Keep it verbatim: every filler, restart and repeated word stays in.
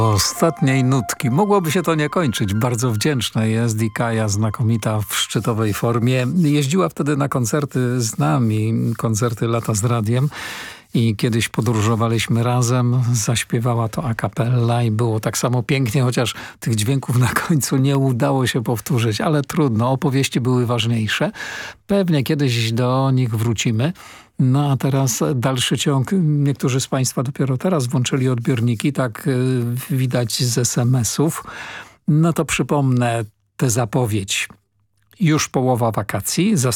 Ostatniej nutki. Mogłoby się to nie kończyć. Bardzo wdzięczna jest i Kaja, znakomita w szczytowej formie. Jeździła wtedy na koncerty z nami, koncerty Lata z Radiem. I kiedyś podróżowaliśmy razem, zaśpiewała to a cappella i było tak samo pięknie, chociaż tych dźwięków na końcu nie udało się powtórzyć, ale trudno, opowieści były ważniejsze. Pewnie kiedyś do nich wrócimy. No a teraz dalszy ciąg. Niektórzy z Państwa dopiero teraz włączyli odbiorniki, tak y, widać z es em esów. No to przypomnę tę zapowiedź. Już połowa wakacji,